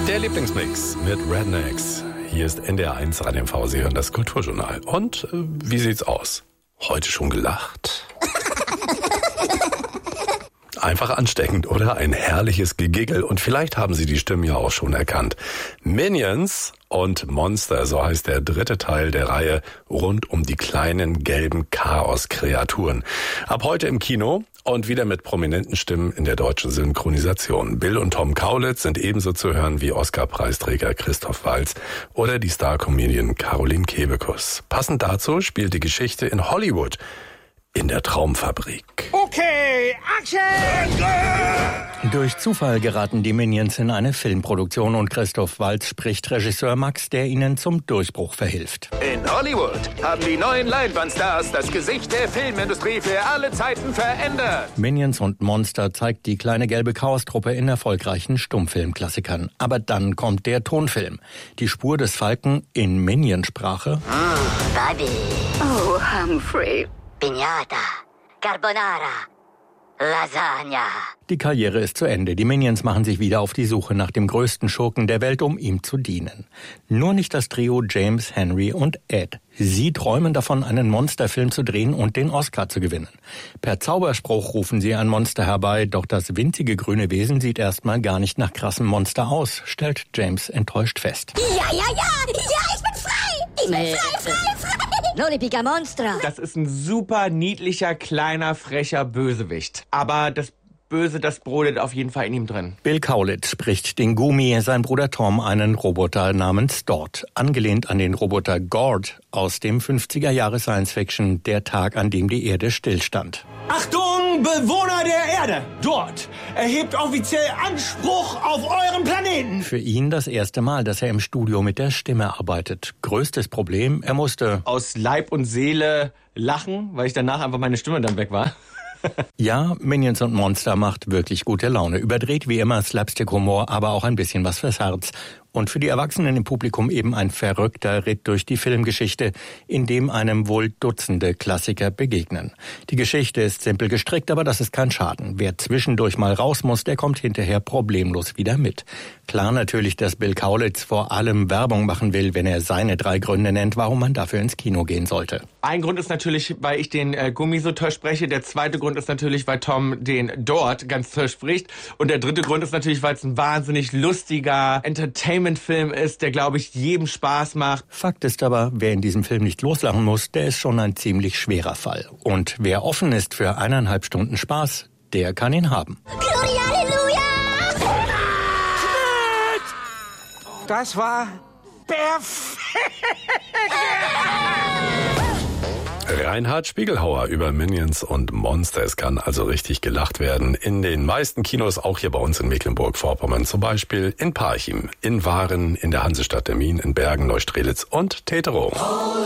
Der Lieblingsmix mit Rednecks. Hier ist NDR1 Radio. Sie hören das Kulturjournal. Und wie sieht's aus? Heute schon gelacht? Einfach ansteckend, oder? Ein herrliches Gegigel. Und vielleicht haben Sie die Stimmen ja auch schon erkannt. Minions und Monster, so heißt der dritte Teil der Reihe rund um die kleinen gelben Chaos-Kreaturen. Ab heute im Kino und wieder mit prominenten Stimmen in der deutschen Synchronisation. Bill und Tom Kaulitz sind ebenso zu hören wie Oscar-Preisträger Christoph Waltz oder die Star-Comedian Caroline Kebekus. Passend dazu spielt die Geschichte in Hollywood. In der Traumfabrik. Okay, Action! Durch Zufall geraten die Minions in eine Filmproduktion und Christoph Waltz spricht Regisseur Max, der ihnen zum Durchbruch verhilft. In Hollywood haben die neuen Leinwandstars das Gesicht der Filmindustrie für alle Zeiten verändert. Minions und Monster zeigt die kleine gelbe Chaostruppe in erfolgreichen Stummfilmklassikern. Aber dann kommt der Tonfilm. Die Spur des Falken in Minionsprache. Buddy. Oh, Humphrey. Piñata. Carbonara. Lasagna. Die Karriere ist zu Ende. Die Minions machen sich wieder auf die Suche nach dem größten Schurken der Welt, um ihm zu dienen. Nur nicht das Trio James, Henry und Ed. Sie träumen davon, einen Monsterfilm zu drehen und den Oscar zu gewinnen. Per Zauberspruch rufen sie ein Monster herbei, doch das winzige grüne Wesen sieht erstmal gar nicht nach krassem Monster aus, stellt James enttäuscht fest. Ja, ich bin frei! Ich bin frei! Lollipica Monstra! Das ist ein super niedlicher, kleiner, frecher Bösewicht. Aber das Böse, das brodelt auf jeden Fall in ihm drin. Bill Kaulitz spricht den Gumi, sein Bruder Tom, einen Roboter namens Dort. Angelehnt an den Roboter Gord aus dem 50er-Jahre-Science-Fiction, der Tag, an dem die Erde stillstand. Achtung, Bewohner der Erde! Dort erhebt offiziell Anspruch auf euren Planeten! Für ihn das erste Mal, dass er im Studio mit der Stimme arbeitet. Größtes Problem, er musste Aus Leib und Seele lachen, weil ich danach einfach meine Stimme dann weg war. Ja, Minions und Monster macht wirklich gute Laune. Überdreht wie immer Slapstick-Humor, aber auch ein bisschen was fürs Herz. Und für die Erwachsenen im Publikum eben ein verrückter Ritt durch die Filmgeschichte, in dem einem wohl Dutzende Klassiker begegnen. Die Geschichte ist simpel gestrickt, aber das ist kein Schaden. Wer zwischendurch mal raus muss, der kommt hinterher problemlos wieder mit. Klar natürlich, dass Bill Kaulitz vor allem Werbung machen will, wenn er seine 3 Gründe nennt, warum man dafür ins Kino gehen sollte. Ein Grund ist natürlich, weil ich den Gummi so toll spreche. Der zweite Grund ist natürlich, weil Tom den Dort ganz toll spricht. Und der dritte Grund ist natürlich, weil es ein wahnsinnig lustiger Entertainment-Film ist, der, glaube ich, jedem Spaß macht. Fakt ist aber, wer in diesem Film nicht loslachen muss, der ist schon ein ziemlich schwerer Fall. Und wer offen ist für 1,5 Stunden Spaß, der kann ihn haben. Gloria, Halleluja! Das war perfekt! Reinhard Spiegelhauer über Minions und Monster. Es kann also richtig gelacht werden. In den meisten Kinos, auch hier bei uns in Mecklenburg-Vorpommern, zum Beispiel in Parchim, in Waren, in der Hansestadt Demmin, in Bergen, Neustrelitz und Teterow.